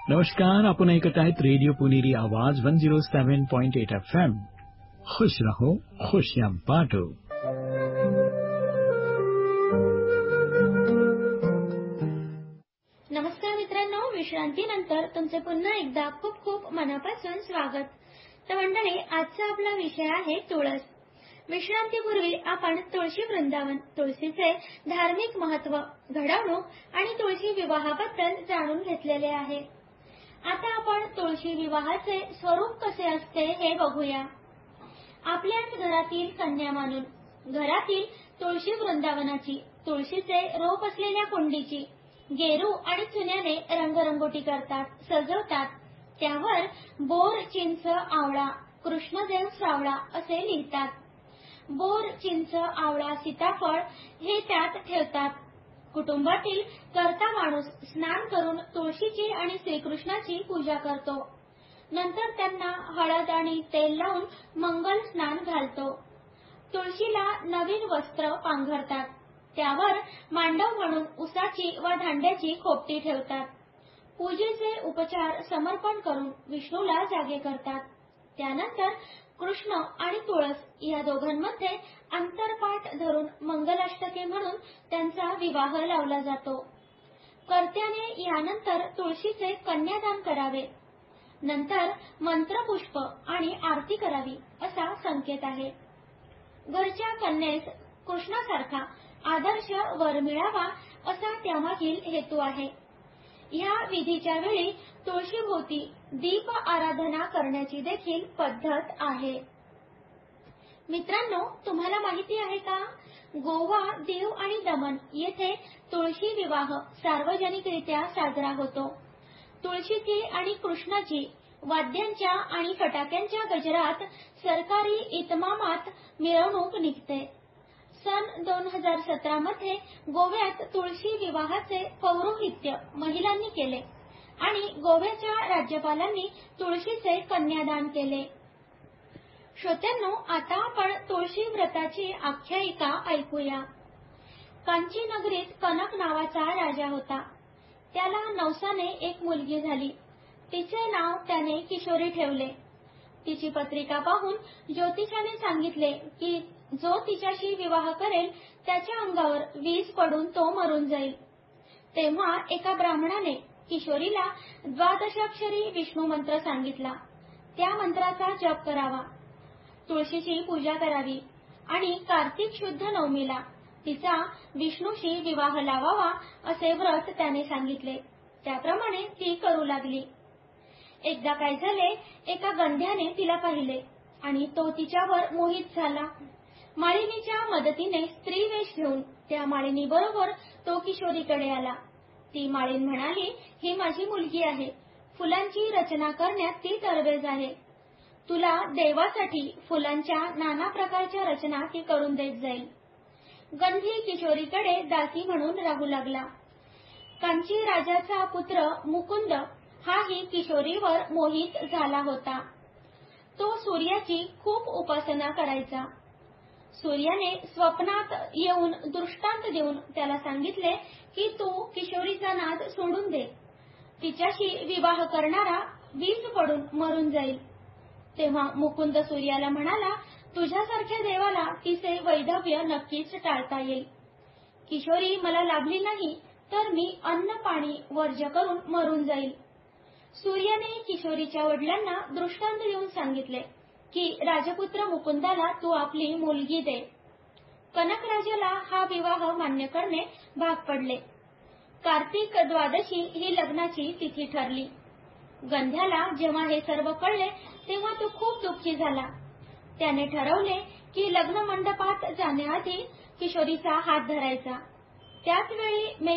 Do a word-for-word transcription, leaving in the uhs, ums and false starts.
नमस्कार, आपण ऐकत आहेत रेडिओ पुणेरी आवाज वन झिरो सेवन पॉइंट एट एफ एम. खुश रहो, खुशियां बांटो. नमस्कार मित्रांनो, विश्रांतीनंतर तुमचे पुन्हा एकदा खूप खूप मनापासून स्वागत. तर मंडळी, आजचा आपला विषय आहे तुळस. विश्रांतीपूर्वी आपण तुळशी वृंदावन, तुळशीचे धार्मिक महत्त्व, घडवणूक आणि तुळशी विवाहाबद्दल जाणून घेतलेले आहे. आता आपण तुळशी विवाहाचे स्वरूप कसे असते हे बघूया. आपल्याच घरातील कन्या मानून घरातील तुळशी वृंदावनाची, तुळशीचे रोप असलेल्या कुंडीची गेरू आणि चुन्याने रंगरंगोटी करतात, सजवतात. त्यावर बोर, चिंच, आवळा, कृष्णदेव सावळा असे लिहितात. बोर, चिंच, आवळा, सीताफळ हे त्यात ठेवतात. कुटुंबातील कर्ता माणूस स्नान करून तुळशीची आणि श्रीकृष्णाची पूजा करतो. नंतर त्यांना हळद आणि तेल लावून मंगल स्नान घालतो. तुळशीला नवीन वस्त्र पांघरतात. त्यावर मांडव म्हणून उसाची व धांड्याची खोपटी ठेवतात. पूजेचे उपचार समर्पण करून विष्णूला जागे करतात. त्यानंतर कृष्ण आणि तुळस या दोघांमध्ये अंतरपाठ धरून मंगलाष्टके म्हणून त्यांचा विवाह लावला जातो. कर्त्याने यानंतर तुळशीचे कन्यादान करावे. नंतर मंत्रपुष्प आणि आरती करावी असा संकेत आहे. घरच्या कन्येस कृष्णासारखा आदर्श वर मिळावा असा त्यामागील हेतू आहे. या विधीच्या वेळी तुळशीभोवती दीप आराधना करण्याची देखील पद्धत आहे. मित्रांनो, तुम्हाला माहिती आहे का, गोवा, दीव आणि दमण येथे तुळशी विवाह सार्वजनिकरित्या साजरा होतो. तुळशीची आणि कृष्णाची वाद्यांच्या आणि फटाक्यांच्या गजरात सरकारी इतमामात मिरवणूक निघते. सन दोन हजार सतरा मध्ये गोव्यात तुळशी विवाहाचे पौरोहित्य महिलांनी केले आणि गोव्याच्या राज्यपालांनी तुळशीचे कन्यादान केले. श्रोत्यांनो, आता आपण तुळशी व्रताची आख्यायिका ऐकूया. कांची नगरीत कनक नावाचा राजा होता. त्याला नवसाने एक मुलगी झाली. तिचे नाव त्याने किशोरी ठेवले. तिची पत्रिका पाहून ज्योतिषाने सांगितले की जो तिच्याशी विवाह करेल त्याच्या अंगावर वीज पडून तो मरून जाईल. तेव्हा एका ब्राह्मणाने किशोरीला द्वादशाक्षरी विष्णू मंत्र सांगितला. त्या मंत्राचा जप करावा, तुळशीची पूजा करावी आणि कार्तिक शुद्ध नवमीला तिचा विष्णूशी विवाह लावावा असे व्रत त्याने सांगितले. त्याप्रमाणे ती करू लागली. एकदा काय झाले, एका गंध्याने तिला पाहिले आणि तो तिच्यावर मोहित झाला. माळिनीच्या मदतीने स्त्रीवेश घेऊन त्या माळिनी बरोबर तो किशोरीकडे आला. ती माळीन म्हणाली, ही माझी मुलगी आहे. फुलांची रचना करण्यात ती तरबेज आहे. तुला देवासाठी फुलांच्या नाना प्रकारच्या रचना ती करून देत जाईल. गंधी किशोरीकडे दासी म्हणून राहू लागला. कांची राजाचा पुत्र मुकुंद हाही किशोरीवर मोहित झाला होता. तो सूर्याची खूप उपासना करायचा. सूर्याने स्वप्नात येऊन दृष्टांत देऊन त्याला सांगितले की तू किशोरीचा नाद सोडून दे. तिच्याशी विवाह करणारा वीज पडून मरून जाईल. तेव्हा मुकुंद सूर्याला म्हणाला, तुझ्यासारख्या देवाला तिचे वैधव्य नक्कीच टाळता येईल. किशोरी मला लाभली नाही तर मी अन्न पाणी वर्ज्य करून मरून जाईल. सूर्याने किशोरीच्या वडिलांना दृष्टांत देऊन सांगितले की राजपुत्र मुकुंदाला तू आपली मुलगी दे. कनकराजाला हा विवाह मान्य करणे भाग पडले. कार्तिक द्वादशी ही लग्नाची तिथी ठरली. गंध्याला जेव्हा हे सर्व कळले तेव्हा तो खूप दुःखी झाला. त्याने ठरवले की लग्न मंडपात जाण्याआधी किशोरीचा हात धरायचा. त्याच वेळी